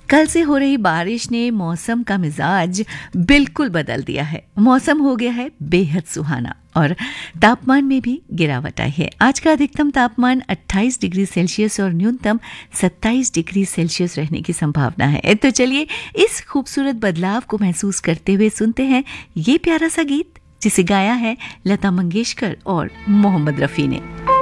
कल से हो रही बारिश ने मौसम का मिजाज बिल्कुल बदल दिया है। मौसम हो गया है बेहद सुहाना और तापमान में भी गिरावट आई है। आज का अधिकतम तापमान 28 डिग्री सेल्सियस और न्यूनतम 27 डिग्री सेल्सियस रहने की संभावना है। तो चलिए इस खूबसूरत बदलाव को महसूस करते हुए सुनते हैं ये प्यारा सा गीत जिसे गाया है लता मंगेशकर और मोहम्मद रफ़ी ने।